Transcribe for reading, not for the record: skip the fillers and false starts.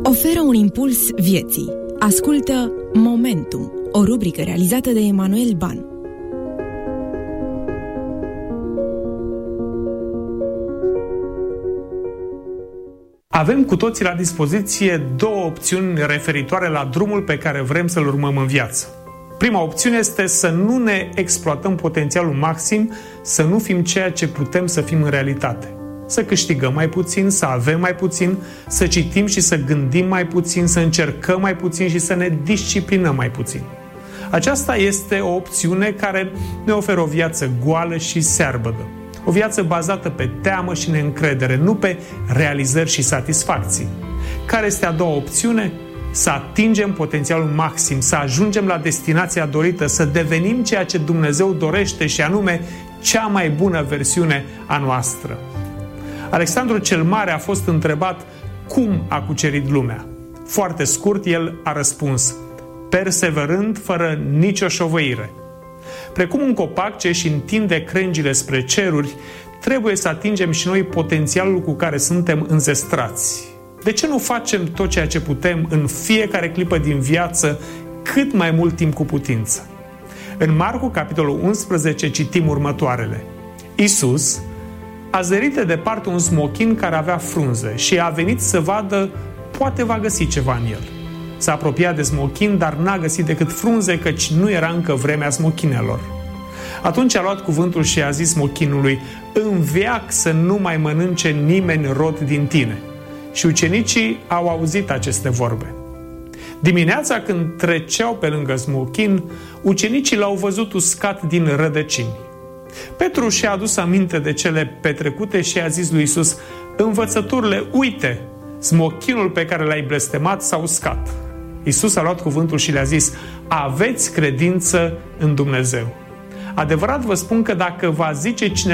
Oferă un impuls vieții. Ascultă Momentum, o rubrică realizată de Emanuel Ban. Avem cu toții la dispoziție două opțiuni referitoare la drumul pe care vrem să-l urmăm în viață. Prima opțiune este să nu ne exploatăm potențialul maxim, să nu fim ceea ce putem să fim în realitate. Să câștigăm mai puțin, să avem mai puțin, să citim și să gândim mai puțin, să încercăm mai puțin și să ne disciplinăm mai puțin. Aceasta este o opțiune care ne oferă o viață goală și searbădă. O viață bazată pe teamă și neîncredere, nu pe realizări și satisfacții. Care este a doua opțiune? Să atingem potențialul maxim, să ajungem la destinația dorită, să devenim ceea ce Dumnezeu dorește și anume cea mai bună versiune a noastră. Alexandru cel Mare a fost întrebat cum a cucerit lumea. Foarte scurt, el a răspuns: perseverând fără nicio șovăire. Precum un copac ce își întinde crengile spre ceruri, trebuie să atingem și noi potențialul cu care suntem înzestrați. De ce nu facem tot ceea ce putem în fiecare clipă din viață, cât mai mult timp cu putință? În Marcu, capitolul 11, citim următoarele. Iisus a zărit de departe un smochin care avea frunze și a venit să vadă, poate va găsi ceva în el. S-a apropiat de smochin, dar n-a găsit decât frunze, căci nu era încă vremea smochinelor. Atunci a luat cuvântul și a zis smochinului: în veac să nu mai mănânce nimeni rod din tine. Și ucenicii au auzit aceste vorbe. Dimineața, când treceau pe lângă smochin, ucenicii l-au văzut uscat din rădăcini. Petru și-a adus aminte de cele petrecute și a zis lui Iisus: învățătorule, uite, smochinul pe care l-ai blestemat s-a uscat. Iisus a luat cuvântul și le-a zis: aveți credință în Dumnezeu. Adevărat vă spun că dacă va zice cineva